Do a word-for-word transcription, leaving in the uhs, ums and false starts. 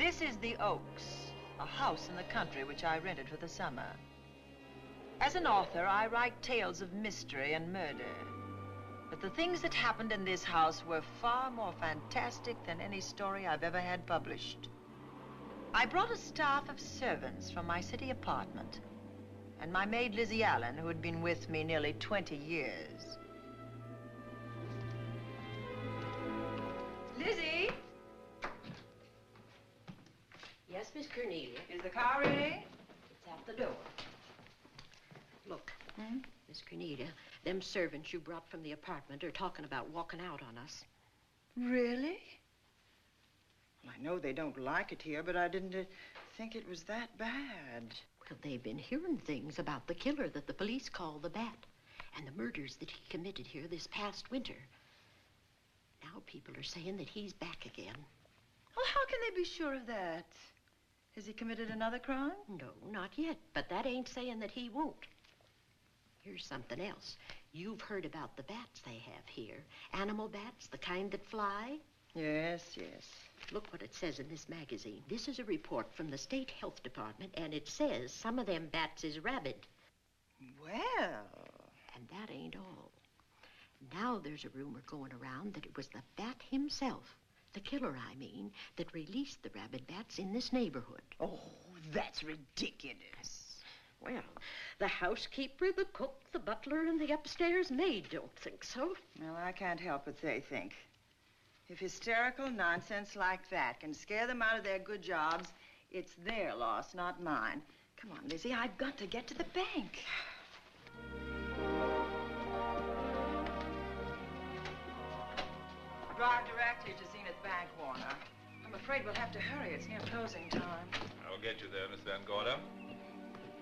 This is the Oaks, a house in the country which I rented for the summer. As an author, I write tales of mystery and murder. But the things that happened in this house were far more fantastic than any story I've ever had published. I brought a staff of servants from my city apartment, and my maid Lizzie Allen, who had been with me nearly twenty years. Lizzie? Yes, Miss Cornelia. Is the car ready? It's at the door. Look, Hmm? Miss Cornelia, them servants you brought from the apartment are talking about walking out on us. Really? Well, I know they don't like it here, but I didn't uh, think it was that bad. Well, they've been hearing things about the killer that the police call the Bat and the murders that he committed here this past winter. Now people are saying that he's back again. Well, how can they be sure of that? Has he committed another crime? No, not yet, but that ain't saying that he won't. Here's something else. You've heard about the bats they have here. Animal bats, the kind that fly. Yes, yes. Look what it says in this magazine. This is a report from the State Health Department, and it says some of them bats is rabid. Well. And that ain't all. Now there's a rumor going around that it was the bat himself, the killer, I mean, that released the rabid bats in this neighborhood. Oh, that's ridiculous. Well, the housekeeper, the cook, the butler, and the upstairs maid don't think so. Well, I can't help what they think. If hysterical nonsense like that can scare them out of their good jobs, it's their loss, not mine. Come on, Lizzie, I've got to get to the bank. Drive directly to Zenith Bank, Warner. I'm afraid we'll have to hurry. It's near closing time. I'll get you there, Miss Van Gorder.